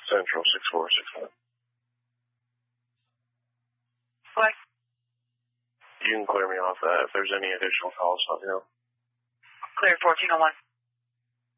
Central 6461. What? You can clear me off that. If there's any additional calls, let me know. Clear 1401.